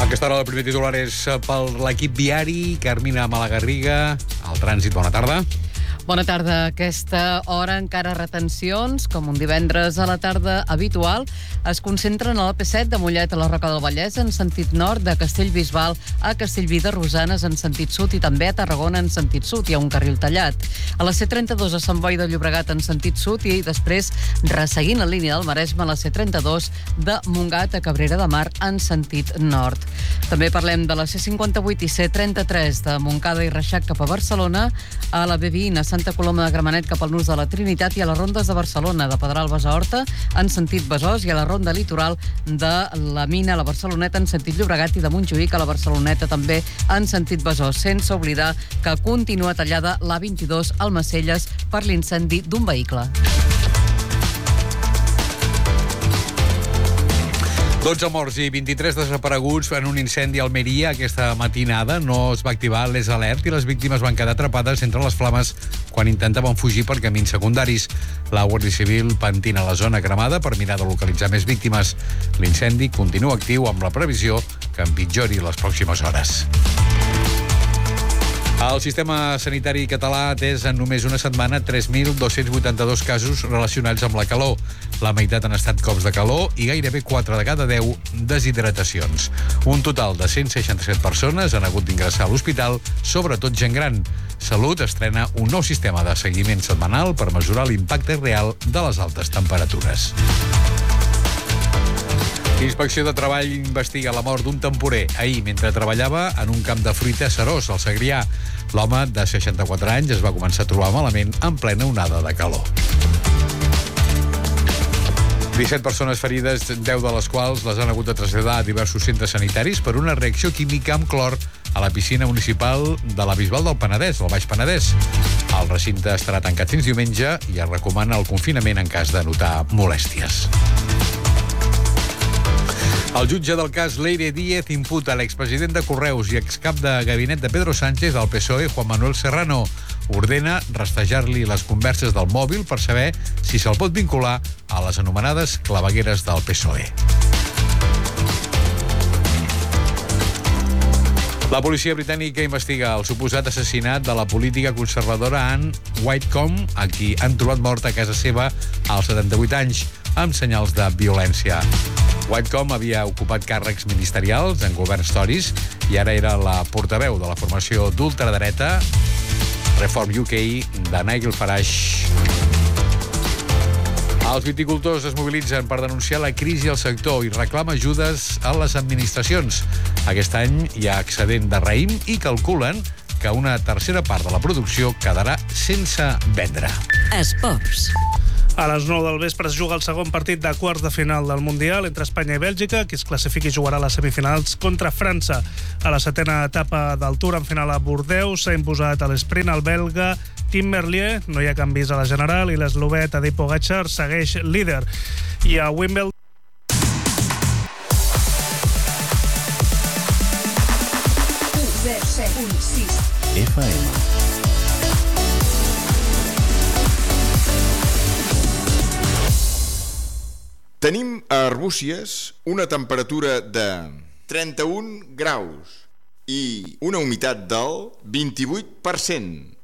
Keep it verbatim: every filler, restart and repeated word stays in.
Aquesta hora el primer titular és per l'equip viari. Carmina Malagarriga, al trànsit, bona tarda. Bona tarda. A aquesta hora encara retencions, com un divendres a la tarda habitual, es concentren a la P set de Mollet a la Roca del Vallès en sentit nord, de Castellbisbal a Castellví de Rosanes en sentit sud i també a Tarragona en sentit sud. Hi ha un carril tallat. A la C trenta-dos a Sant Boi de Llobregat en sentit sud i després, resseguint la línia del Maresme, a la C trenta-dos de Montgat a Cabrera de Mar en sentit nord. També parlem de la C cinquanta-vuit i C trenta-tres de Montcada i Reixac cap a Barcelona, a la B vint a Santa Coloma de Gramenet cap al nus de la Trinitat i a les rondes de Barcelona, de Pedralbes a Horta en sentit Besòs i a la ronda litoral de la Mina a la Barceloneta en sentit Llobregat i de Montjuïc a la Barceloneta també en sentit Besòs, sense oblidar que continua tallada l'A vint-i-dos al Macelles per l'incendi d'un vehicle. dotze morts i vint-i-tres desapareguts en un incendi a Almeria aquesta matinada. No es va activar l'Es Alert i les víctimes van quedar atrapades entre les flames quan intentaven fugir per camins secundaris. La Guàrdia Civil pentina la zona cremada per mirar de localitzar més víctimes. L'incendi continua actiu amb la previsió que empitjori les pròximes hores. El sistema sanitari català ha atès en només una setmana tres mil dos-cents vuitanta-dos casos relacionats amb la calor. La meitat han estat cops de calor i gairebé quatre de cada deu deshidratacions. Un total de cent seixanta-set persones han hagut d'ingressar a l'hospital, sobretot gent gran. Salut estrena un nou sistema de seguiment setmanal per mesurar l'impacte real de les altes temperatures. Inspecció de Treball investiga la mort d'un temporer ahir mentre treballava en un camp de fruita a Serós, al Segrià. L'home de seixanta-quatre anys es va començar a trobar malament en plena onada de calor. disset persones ferides, deu de les quals les han hagut de traslladar a diversos centres sanitaris per una reacció química amb clor a la piscina municipal de la Bisbal del Penedès, al Baix Penedès. El recinte estarà tancat fins diumenge i es recomana el confinament en cas de notar molèsties. El jutge del cas Leire Díez imputa l'expresident de Correus i excap de gabinet de Pedro Sánchez al P S O E, Juan Manuel Serrano. Ordena rastrejar-li les converses del mòbil per saber si se'l pot vincular a les anomenades clavegueres del P S O E. La policia britànica investiga el suposat assassinat de la política conservadora Anne Whitcomb, a qui han trobat mort a casa seva als setanta-vuit anys, amb senyals de violència. Whitcomb havia ocupat càrrecs ministerials en governs Tories i ara era la portaveu de la formació d'ultradreta Reform U K de Nigel Farage. Els viticultors es mobilitzen per denunciar la crisi al sector i reclama ajudes a les administracions. Aquest any hi ha excedent de raïm i calculen que una tercera part de la producció quedarà sense vendre. Esports. A les nou del vespre es juga el segon partit de quarts de final del Mundial entre Espanya i Bèlgica. Qui es classifiqui jugarà a les semifinals contra França. A la setena etapa del Tour en final a Bordeus s'ha imposat a l'esprint el belga Tim Merlier. No hi ha canvis a la general i l'eslovè Tadej Pogačar segueix líder. I a Wimbledon F M. Tenim a Arbúcies una temperatura de trenta-un graus i una humitat del vint-i-vuit per cent.